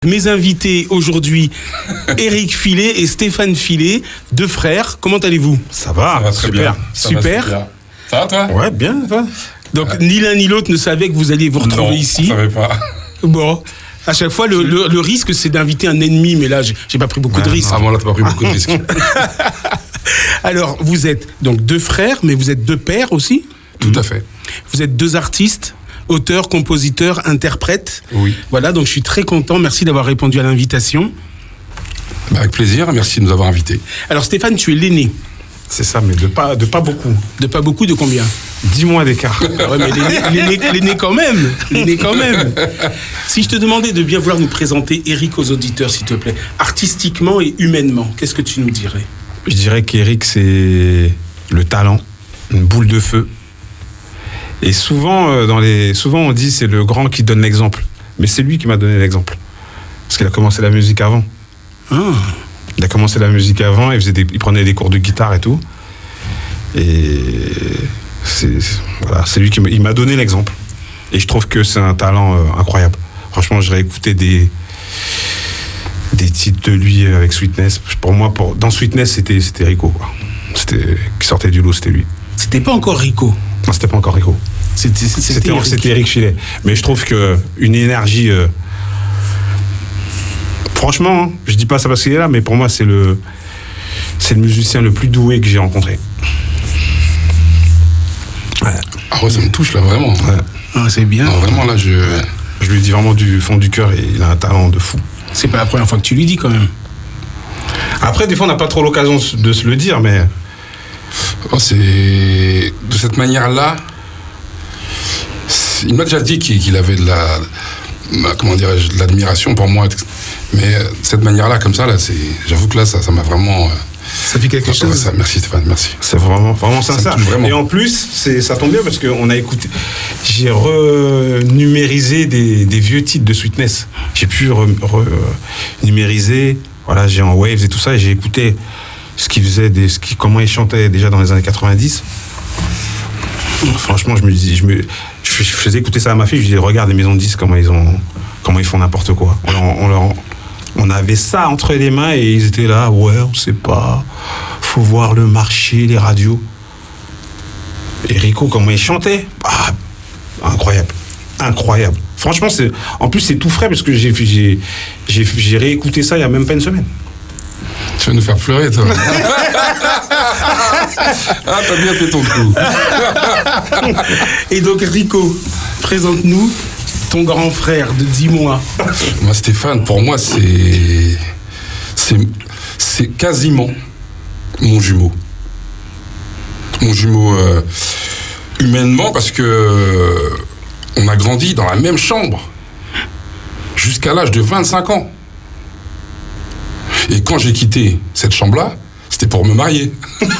Mes invités aujourd'hui, Éric Filet et Stéphane Filet, deux frères. Comment allez-vous ? Ça va très super. Bien. Super. Ça va toi ? Ouais, bien, toi ? Donc ni l'un ni l'autre ne savait que vous alliez vous retrouver ici. Non, je savais pas. Bon, à chaque fois, le risque, c'est d'inviter un ennemi, mais là, j'ai pas pris beaucoup de risques. Ah bon, là, t'as pas pris beaucoup de risques. Alors, vous êtes donc deux frères, mais vous êtes deux pères aussi ? Tout à fait. Vous êtes deux artistes, auteurs, compositeurs, interprètes. Oui. Voilà, donc je suis très content. Merci d'avoir répondu à l'invitation. Bah, avec plaisir, merci de nous avoir invités. Alors, Stéphane, tu es l'aîné. C'est ça, mais de pas beaucoup. De pas beaucoup, de combien ? 10 mois d'écart. Ah ouais, mais l'aîné quand même. L'aîné quand même. Si je te demandais de bien vouloir nous présenter Éric aux auditeurs, s'il te plaît, artistiquement et humainement, qu'est-ce que tu nous dirais ? Je dirais qu'Éric, c'est le talent, une boule de feu. Et souvent, on dit c'est le grand qui donne l'exemple. Mais c'est lui qui m'a donné l'exemple. Parce qu'il a commencé la musique avant. Ah. Il a commencé la musique avant, il prenait des cours de guitare et tout. Et c'est lui qui m'a donné l'exemple. Et je trouve que c'est un talent incroyable. Franchement, j'ai réécouté des titres de lui avec Sweetness. Pour moi, dans Sweetness, c'était Rico, quoi. Qui sortait du lot, c'était lui. C'était pas encore Rico. Non, c'était pas encore Rico. C'était Éric Filet. Mais je trouve qu'une énergie... Franchement, hein, je dis pas ça parce qu'il est là, mais pour moi, c'est le musicien le plus doué que j'ai rencontré. Ouais. Ah ouais, ça me touche, là, vraiment. Ouais. Ah, c'est bien. Non, vraiment, là, je lui dis vraiment du fond du cœur, et il a un talent de fou. C'est pas la première fois que tu lui dis, quand même. Après, des fois, on n'a pas trop l'occasion de se le dire, mais... Oh, c'est... De cette manière-là, il m'a déjà dit qu'il avait de l'admiration pour moi. Mais de cette manière-là, comme ça, là, j'avoue que là, ça m'a vraiment... Ça fait quelque chose. Merci Stéphane, merci. C'est vraiment sincère. Vraiment. Et en plus, ça tombe bien parce qu'on a écouté... J'ai renumérisé des vieux titres de Sweetness. J'ai pu numériser, voilà, j'ai en Waves et tout ça, et j'ai écouté ce qu'il faisait, comment il chantait déjà dans les années 90. Franchement, je faisais écouter ça à ma fille, je disais, regarde les maisons de disques, comment ils font n'importe quoi. On avait ça entre les mains et ils étaient là, ouais, on sait pas, faut voir le marché, les radios. Et Rico, comment il chantait, incroyable. Franchement, en plus c'est tout frais parce que j'ai réécouté ça il y a même pas une semaine. Tu vas nous faire pleurer, toi. Ah, t'as bien fait ton coup. Et donc, Rico, présente-nous ton grand frère de 10 mois. Moi, Stéphane, pour moi, c'est quasiment mon jumeau. Mon jumeau humainement, parce que on a grandi dans la même chambre jusqu'à l'âge de 25 ans. Et quand j'ai quitté cette chambre-là, c'était pour me marier.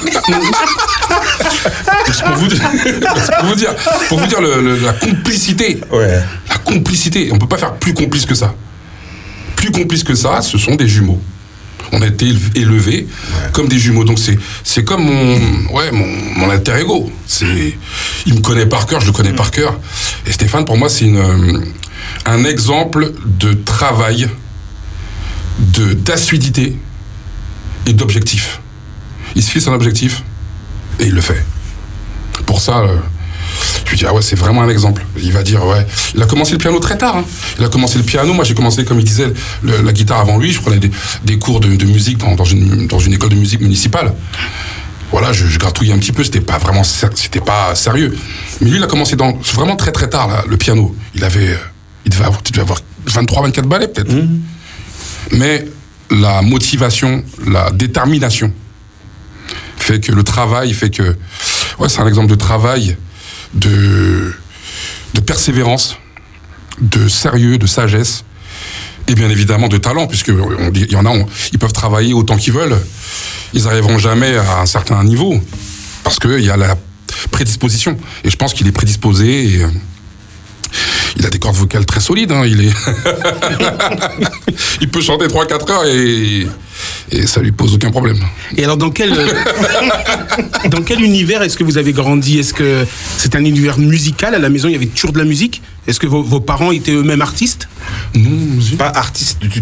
C'est pour vous dire la complicité. Ouais. La complicité. On ne peut pas faire plus complice que ça. Plus complice que ça, ce sont des jumeaux. On a été élevés comme des jumeaux. Donc c'est comme mon alter ego. Il me connaît par cœur, je le connais par cœur. Et Stéphane, pour moi, c'est un exemple de travail, d'assiduité et d'objectif. Il se fixe un objectif et il le fait. Pour ça, je lui dis, c'est vraiment un exemple. Il va dire, il a commencé le piano très tard. Hein. Il a commencé le piano, moi j'ai commencé, comme il disait, la guitare avant lui. Je prenais des cours de musique dans une école de musique municipale. Voilà, je gratouillais un petit peu, c'était pas sérieux. Mais lui, il a commencé vraiment très très tard, là, le piano. Il devait avoir 23, 24 ballets peut-être. Mmh. Mais la motivation, la détermination fait que le travail fait que... c'est un exemple de travail, de persévérance, de sérieux, de sagesse, et bien évidemment de talent, puisqu'il y en a, ils peuvent travailler autant qu'ils veulent, ils n'arriveront jamais à un certain niveau, parce qu'il y a la prédisposition. Et je pense qu'il est prédisposé, et il a des cordes vocales très solides, hein, il peut chanter 3-4 heures, et Et ça lui pose aucun problème. Et alors, dans quel univers est-ce que vous avez grandi? Est-ce que c'est un univers musical? À la maison, il y avait toujours de la musique? Est-ce que vos parents étaient eux-mêmes artistes? Non, Pas artiste du